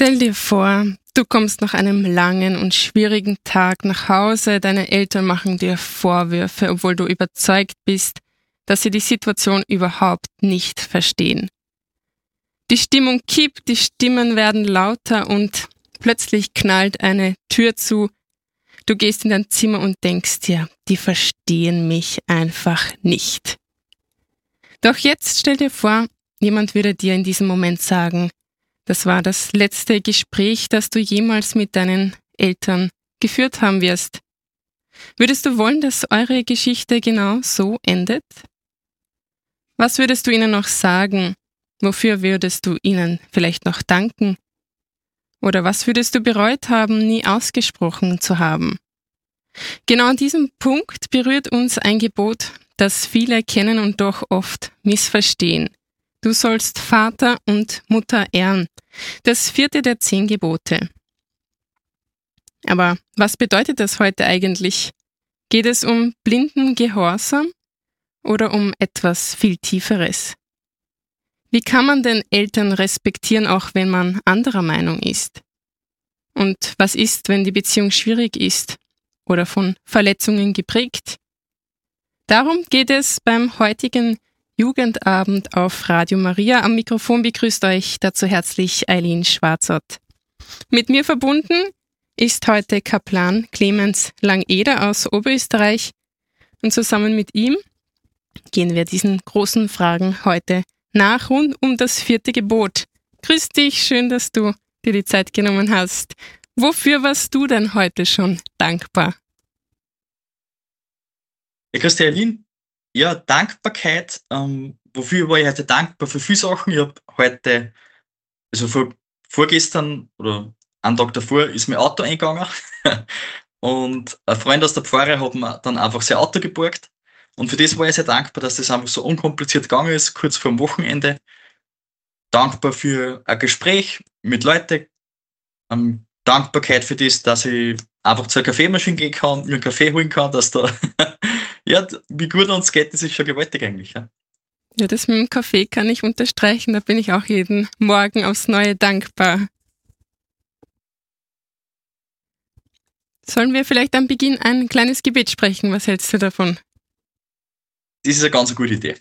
Stell dir vor, du kommst nach einem langen und schwierigen Tag nach Hause, deine Eltern machen dir Vorwürfe, obwohl du überzeugt bist, dass sie die Situation überhaupt nicht verstehen. Die Stimmung kippt, die Stimmen werden lauter und plötzlich knallt eine Tür zu. Du gehst in dein Zimmer und denkst dir, die verstehen mich einfach nicht. Doch jetzt stell dir vor, jemand würde dir in diesem Moment sagen, das war das letzte Gespräch, das du jemals mit deinen Eltern geführt haben wirst. Würdest du wollen, dass eure Geschichte genau so endet? Was würdest du ihnen noch sagen? Wofür würdest du ihnen vielleicht noch danken? Oder was würdest du bereut haben, nie ausgesprochen zu haben? Genau an diesem Punkt berührt uns ein Gebot, das viele kennen und doch oft missverstehen. Du sollst Vater und Mutter ehren. Das 4. der 10 Gebote. Aber was bedeutet das heute eigentlich? Geht es um blinden Gehorsam oder um etwas viel Tieferes? Wie kann man den Eltern respektieren, auch wenn man anderer Meinung ist? Und was ist, wenn die Beziehung schwierig ist oder von Verletzungen geprägt? Darum geht es beim heutigen Jugendabend auf Radio Maria. Am Mikrofon begrüßt euch dazu herzlich Eileen Schwarzott. Mit mir verbunden ist heute Kaplan Clemens Langeder aus Oberösterreich und zusammen mit ihm gehen wir diesen großen Fragen heute nach rund um das 4. Gebot. Grüß dich, schön, dass du dir die Zeit genommen hast. Wofür warst du denn heute schon dankbar? Ja, grüß dich, Eileen. Ja, Dankbarkeit. Wofür war ich heute dankbar? Für viele Sachen. Ich habe heute, also vorgestern oder einen Tag davor, ist mein Auto eingegangen. Und ein Freund aus der Pfarre hat mir dann einfach sein Auto geborgt. Und für das war ich sehr dankbar, dass das einfach so unkompliziert gegangen ist, kurz vor dem Wochenende. Dankbar für ein Gespräch mit Leuten. Dankbarkeit für das, dass ich einfach zur Kaffeemaschine gehen kann, mir einen Kaffee holen kann, dass da, ja, wie gut uns geht, das ist schon gewaltig eigentlich. Ja. Ja, das mit dem Kaffee kann ich unterstreichen, da bin ich auch jeden Morgen aufs Neue dankbar. Sollen wir vielleicht am Beginn ein kleines Gebet sprechen? Was hältst du davon? Das ist eine ganz gute Idee.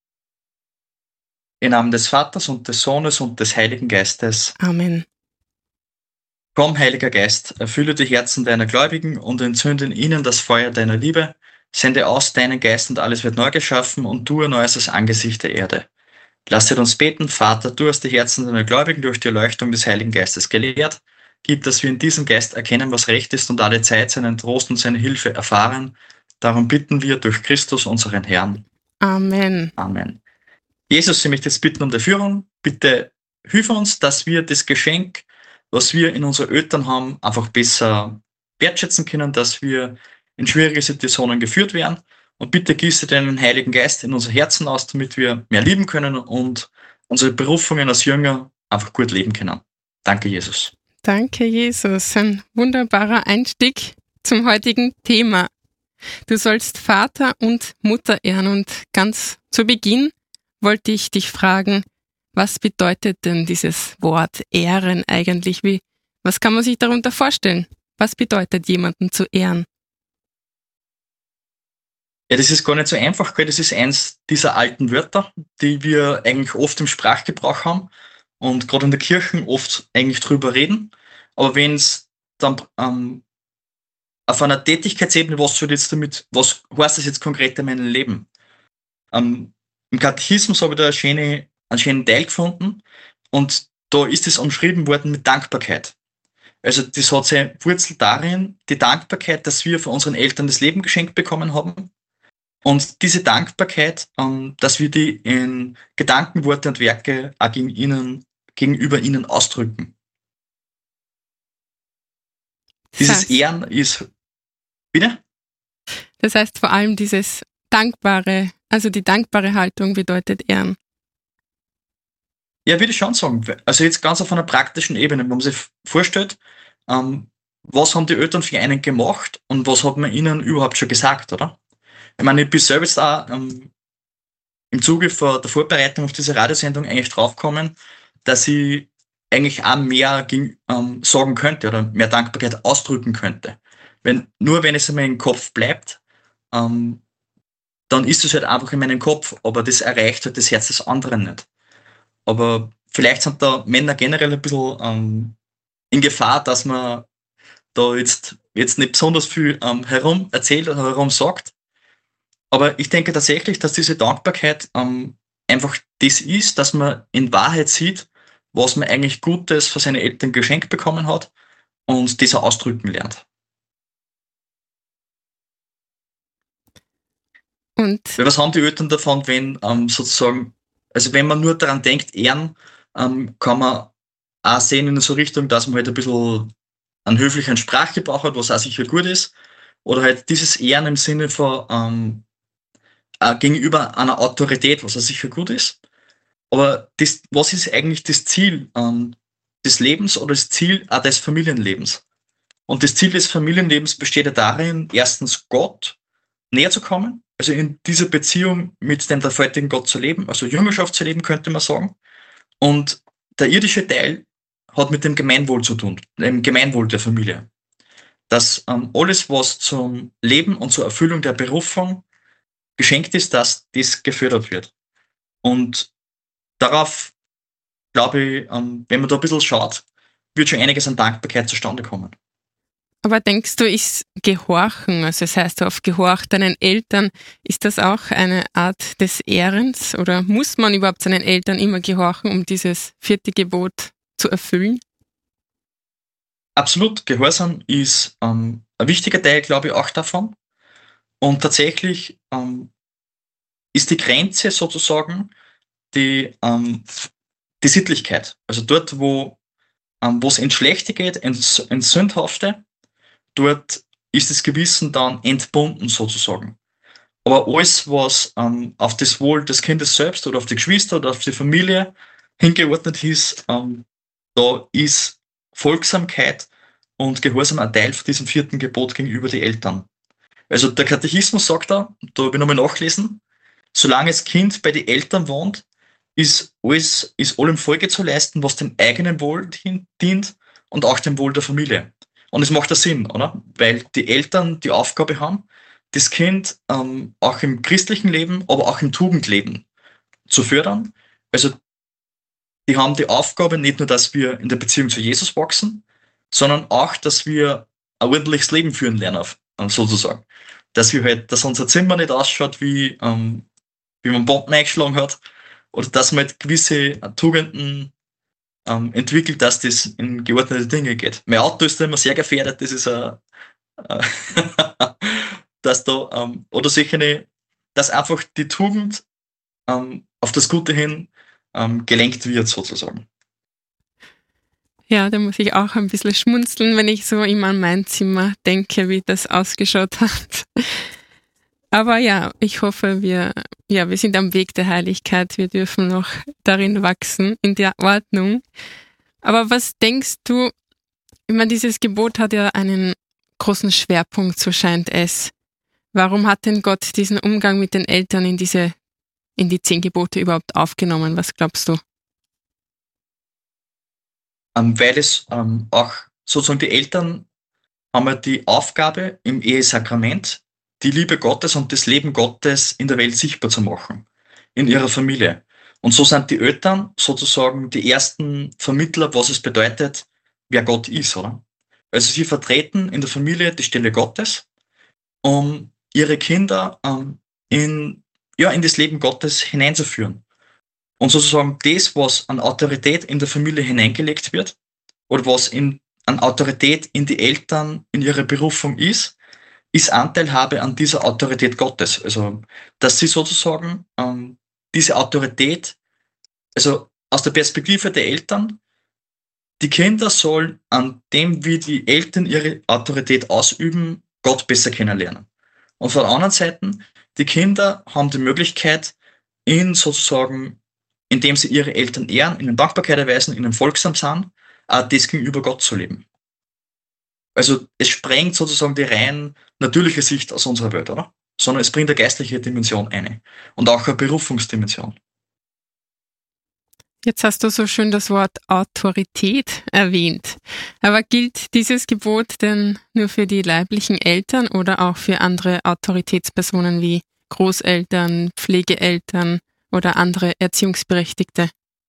Im Namen des Vaters und des Sohnes und des Heiligen Geistes. Amen. Komm, Heiliger Geist, erfülle die Herzen deiner Gläubigen und entzünde in ihnen das Feuer deiner Liebe. Sende aus deinen Geist und alles wird neu geschaffen und du erneuerst das Angesicht der Erde. Lasset uns beten, Vater, du hast die Herzen deiner Gläubigen durch die Erleuchtung des Heiligen Geistes gelehrt. Gib, dass wir in diesem Geist erkennen, was recht ist und alle Zeit seinen Trost und seine Hilfe erfahren. Darum bitten wir durch Christus, unseren Herrn. Amen. Amen. Jesus, ich möchte jetzt bitten um die Führung. Bitte hilf uns, dass wir das Geschenk, was wir in unseren Eltern haben, einfach besser wertschätzen können, dass wir in schwierige Situationen geführt werden. Und bitte gieße deinen Heiligen Geist in unser Herzen aus, damit wir mehr lieben können und unsere Berufungen als Jünger einfach gut leben können. Danke, Jesus. Danke, Jesus. Ein wunderbarer Einstieg zum heutigen Thema. Du sollst Vater und Mutter ehren. Und ganz zu Beginn wollte ich dich fragen, was bedeutet denn dieses Wort ehren eigentlich? Was kann man sich darunter vorstellen? Was bedeutet jemanden zu ehren? Ja, das ist gar nicht so einfach, gell? Das ist eins dieser alten Wörter, die wir eigentlich oft im Sprachgebrauch haben und gerade in der Kirche oft eigentlich drüber reden. Aber wenn es dann auf einer Tätigkeitsebene, was heißt das jetzt konkret in meinem Leben? Im Katechismus habe ich da einen schönen Teil gefunden und da ist es umschrieben worden mit Dankbarkeit. Also das hat seine Wurzel darin, die Dankbarkeit, dass wir von unseren Eltern das Leben geschenkt bekommen haben. Und diese Dankbarkeit, dass wir die in Gedanken, Worte und Werke auch gegenüber ihnen ausdrücken. Dieses Ehren ist... Bitte? Das heißt vor allem dieses Dankbare, also die dankbare Haltung bedeutet Ehren. Ja, würde ich schon sagen. Also jetzt ganz auf einer praktischen Ebene, wenn man sich vorstellt, was haben die Eltern für einen gemacht und was hat man ihnen überhaupt schon gesagt, oder? Ich meine, ich bin selbst auch im Zuge der Vorbereitung auf diese Radiosendung eigentlich draufgekommen, dass ich eigentlich auch mehr sagen könnte oder mehr Dankbarkeit ausdrücken könnte. Wenn es in meinem Kopf bleibt, ähm, dann ist es halt einfach in meinem Kopf, aber das erreicht halt das Herz des anderen nicht. Aber vielleicht sind da Männer generell ein bisschen in Gefahr, dass man da jetzt nicht besonders viel herum erzählt oder herum sagt. Aber ich denke tatsächlich, dass diese Dankbarkeit einfach das ist, dass man in Wahrheit sieht, was man eigentlich Gutes von seinen Eltern geschenkt bekommen hat und das auch ausdrücken lernt. Und Weil was haben die Eltern davon, wenn sozusagen, also wenn man nur daran denkt, ehren, kann man auch sehen in so Richtung, dass man halt ein bisschen einen höflichen Sprachgebrauch hat, was auch sicher gut ist. Oder halt dieses Ehren im Sinne von gegenüber einer Autorität, was auch sicher gut ist. Aber was ist eigentlich das Ziel des Lebens oder das Ziel auch des Familienlebens? Und das Ziel des Familienlebens besteht ja darin, erstens Gott näher zu kommen, also in dieser Beziehung mit dem dreifaltigen Gott zu leben, also Jüngerschaft zu leben, könnte man sagen. Und der irdische Teil hat mit dem Gemeinwohl zu tun, dem Gemeinwohl der Familie. Dass alles, was zum Leben und zur Erfüllung der Berufung geschenkt ist, dass das gefördert wird. Und darauf, glaube ich, wenn man da ein bisschen schaut, wird schon einiges an Dankbarkeit zustande kommen. aber denkst du, ist Gehorchen, also das heißt auf Gehorch deinen Eltern, ist das auch eine Art des Ehrens oder muss man überhaupt seinen Eltern immer gehorchen, um dieses 4. Gebot zu erfüllen? Absolut, Gehorsam ist ein wichtiger Teil, glaube ich, auch davon. Und tatsächlich ist die Grenze sozusagen die Sittlichkeit. Also dort, wo es ins Schlechte geht, ins Sündhafte, dort ist das Gewissen dann entbunden sozusagen. Aber alles, was auf das Wohl des Kindes selbst oder auf die Geschwister oder auf die Familie hingeordnet ist, da ist Folgsamkeit und Gehorsam ein Teil von diesem 4. Gebot gegenüber den Eltern. Also der Katechismus sagt da habe ich nochmal nachgelesen, solange das Kind bei den Eltern wohnt, ist allem Folge zu leisten, was dem eigenen Wohl dient und auch dem Wohl der Familie. Und es macht ja Sinn, oder? Weil die Eltern die Aufgabe haben, das Kind auch im christlichen Leben, aber auch im Tugendleben zu fördern. Also die haben die Aufgabe nicht nur, dass wir in der Beziehung zu Jesus wachsen, sondern auch, dass wir ein ordentliches Leben führen lernen, sozusagen. Dass unser Zimmer nicht ausschaut, wie man Bomben eingeschlagen hat, oder dass man halt gewisse Tugenden entwickelt, dass das in geordnete Dinge geht. Mein Auto ist da immer sehr gefährdet, das ist dass da, oder solche, dass einfach die Tugend auf das Gute hin gelenkt wird, sozusagen. Ja, da muss ich auch ein bisschen schmunzeln, wenn ich so immer an mein Zimmer denke, wie das ausgeschaut hat. Aber ja, ich hoffe, wir sind am Weg der Heiligkeit. Wir dürfen noch darin wachsen, in der Ordnung. Aber was denkst du, ich meine, dieses Gebot hat ja einen großen Schwerpunkt, so scheint es. Warum hat denn Gott diesen Umgang mit den Eltern in die 10 Gebote überhaupt aufgenommen? Was glaubst du? Weil es auch sozusagen die Eltern haben ja die Aufgabe im Ehesakrament, die Liebe Gottes und das Leben Gottes in der Welt sichtbar zu machen, in ihrer Familie. Und so sind die Eltern sozusagen die ersten Vermittler, was es bedeutet, wer Gott ist, oder? Also sie vertreten in der Familie die Stelle Gottes, um ihre Kinder in das Leben Gottes hineinzuführen. Und sozusagen das, was an Autorität in der Familie hineingelegt wird, oder was an Autorität in die Eltern, in ihre Berufung ist Anteilhabe an dieser Autorität Gottes. Also, dass sie sozusagen diese Autorität, also aus der Perspektive der Eltern, die Kinder sollen an dem, wie die Eltern ihre Autorität ausüben, Gott besser kennenlernen. Und von der anderen Seite, die Kinder haben die Möglichkeit, sozusagen, indem sie ihre Eltern ehren, ihnen Dankbarkeit erweisen, ihnen folgsam sind, auch das gegenüber Gott zu leben. Also es sprengt sozusagen die rein natürliche Sicht aus unserer Welt, oder? Sondern es bringt eine geistliche Dimension ein. Und auch eine Berufungsdimension. Jetzt hast du so schön das Wort Autorität erwähnt. Aber gilt dieses Gebot denn nur für die leiblichen Eltern oder auch für andere Autoritätspersonen wie Großeltern, Pflegeeltern oder andere Erziehungsberechtigte?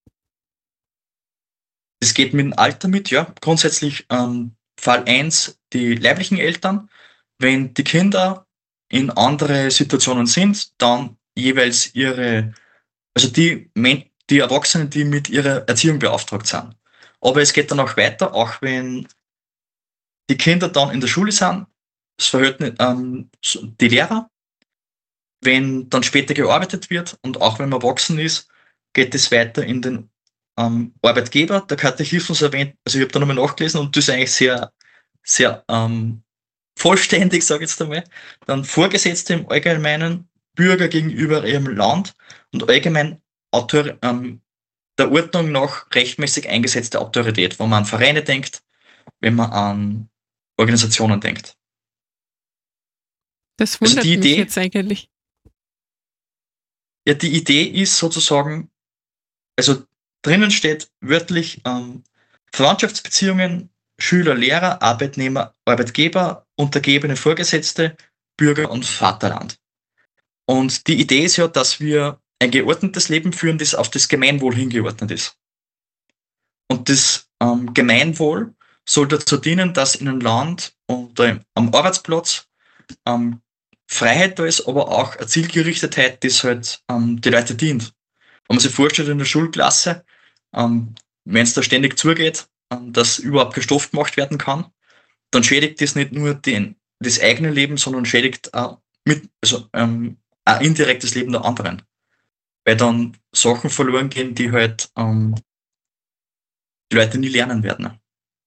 Es geht mit dem Alter mit, ja. Grundsätzlich Fall eins die leiblichen Eltern. Wenn die Kinder in andere Situationen sind, dann jeweils also die Erwachsenen, die mit ihrer Erziehung beauftragt sind. Aber es geht dann auch weiter, auch wenn die Kinder dann in der Schule sind, das Verhältnis, die Lehrer, wenn dann später gearbeitet wird und auch wenn man erwachsen ist, geht es weiter in den Arbeitgeber. Der Katechismus erwähnt, also ich habe da nochmal nachgelesen und das ist eigentlich sehr vollständig, sage ich jetzt einmal. Dann Vorgesetzte im Allgemeinen, Bürger gegenüber ihrem Land und allgemein der Ordnung nach rechtmäßig eingesetzte Autorität, wenn man an Vereine denkt, wenn man an Organisationen denkt. Das Also wundert mich jetzt eigentlich. Ja, die Idee ist sozusagen, also drinnen steht wörtlich Verwandtschaftsbeziehungen, Schüler, Lehrer, Arbeitnehmer, Arbeitgeber, untergebene Vorgesetzte, Bürger und Vaterland. Und die Idee ist ja, dass wir ein geordnetes Leben führen, das auf das Gemeinwohl hingeordnet ist. Und das Gemeinwohl soll dazu dienen, dass in einem Land und am Arbeitsplatz Freiheit da ist, aber auch eine Zielgerichtetheit, das halt die Leute dient. Wenn man sich vorstellt in der Schulklasse, wenn es da ständig zugeht, dass überhaupt kein Stoff gemacht werden kann, dann schädigt das nicht nur das eigene Leben, sondern schädigt auch ein indirektes Leben der anderen. Weil dann Sachen verloren gehen, die halt die Leute nie lernen werden.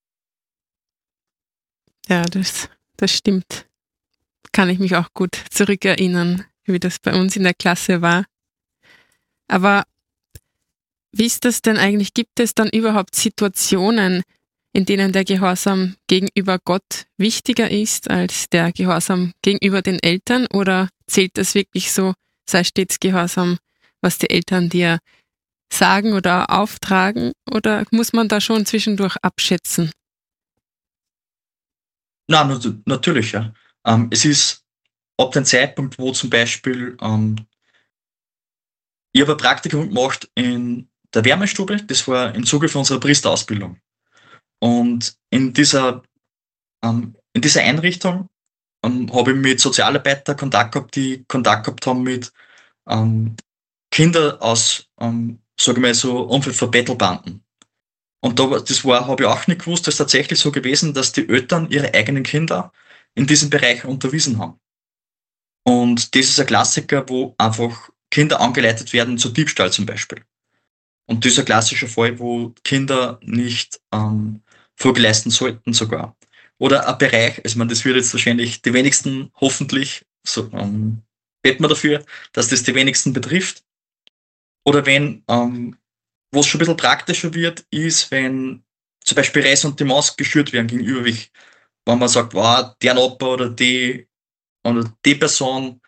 Ja, das stimmt. Kann ich mich auch gut zurückerinnern, wie das bei uns in der Klasse war. Aber wie ist das denn eigentlich? Gibt es dann überhaupt Situationen, in denen der Gehorsam gegenüber Gott wichtiger ist als der Gehorsam gegenüber den Eltern? Oder zählt das wirklich so, sei stets Gehorsam, was die Eltern dir sagen oder auftragen? Oder muss man da schon zwischendurch abschätzen? Nein, natürlich, ja. Es ist ab dem Zeitpunkt, wo zum Beispiel ich habe ein Praktikum gemacht in der Wärmestube, das war im Zuge von unserer Priesterausbildung. Und in dieser Einrichtung habe ich mit Sozialarbeiter Kontakt gehabt, die Kontakt gehabt haben mit Kindern aus, sage ich mal so, Umfeld von Bettelbanden. Und habe ich auch nicht gewusst, das ist tatsächlich so gewesen, dass die Eltern ihre eigenen Kinder in diesem Bereich unterwiesen haben. Und das ist ein Klassiker, wo einfach Kinder angeleitet werden zu Diebstahl zum Beispiel. Und das ist ein klassischer Fall, wo Kinder nicht Folge leisten sollten sogar. Oder ein Bereich, also man, das wird jetzt wahrscheinlich die wenigsten hoffentlich, so beten wir dafür, dass das die wenigsten betrifft. Oder wenn, wo es schon ein bisschen praktischer wird, ist, wenn zum Beispiel Ressentiments geschürt werden gegenüber, wenn man sagt, wow, der Nachbar oder die Person,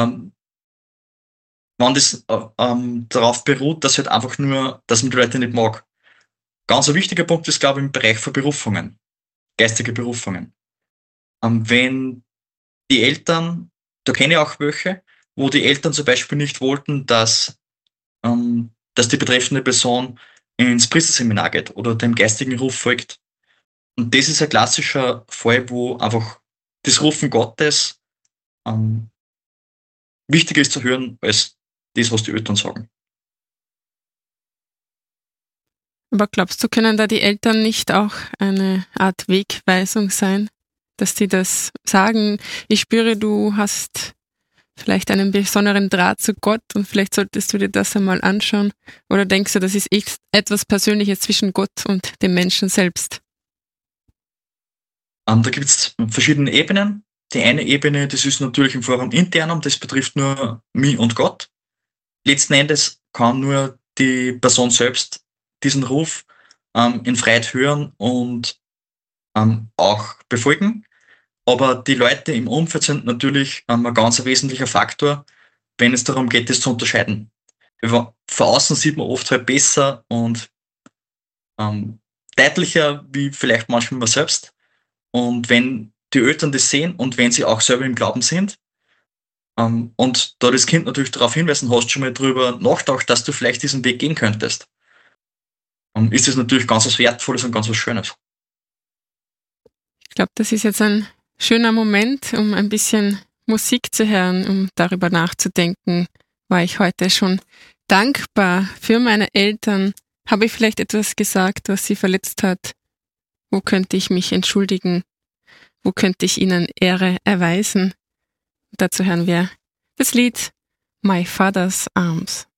wenn das darauf beruht, dass halt einfach nur, dass man die Leute nicht mag. Ganz ein wichtiger Punkt ist, glaube ich, im Bereich von Berufungen, geistige Berufungen. Wenn die Eltern, da kenne ich auch welche, wo die Eltern zum Beispiel nicht wollten, dass die betreffende Person ins Priesterseminar geht oder dem geistigen Ruf folgt. Und das ist ein klassischer Fall, wo einfach das Rufen Gottes wichtiger ist zu hören als das, was die Eltern sagen. Aber glaubst du, können da die Eltern nicht auch eine Art Wegweisung sein, dass die das sagen, ich spüre, du hast vielleicht einen besonderen Draht zu Gott und vielleicht solltest du dir das einmal anschauen? Oder denkst du, das ist etwas Persönliches zwischen Gott und dem Menschen selbst? Da gibt es verschiedene Ebenen. Die eine Ebene, das ist natürlich im Forum internum, das betrifft nur mich und Gott. Letzten Endes kann nur die Person selbst diesen Ruf in Freiheit hören und auch befolgen. Aber die Leute im Umfeld sind natürlich ein ganz wesentlicher Faktor, wenn es darum geht, das zu unterscheiden. Vor von außen sieht man oft halt besser und deutlicher wie vielleicht manchmal man selbst. Und wenn die Eltern das sehen und wenn sie auch selber im Glauben sind, und da das Kind natürlich darauf hinweisen, hast du schon mal drüber nachgedacht, dass du vielleicht diesen Weg gehen könntest, ist das natürlich ganz was Wertvolles und ganz was Schönes. Ich glaube, das ist jetzt ein schöner Moment, um ein bisschen Musik zu hören, um darüber nachzudenken. War ich heute schon dankbar für meine Eltern? Habe ich vielleicht etwas gesagt, was sie verletzt hat? Wo könnte ich mich entschuldigen? Wo könnte ich ihnen Ehre erweisen? Dazu hören wir das Lied My Father's Arms.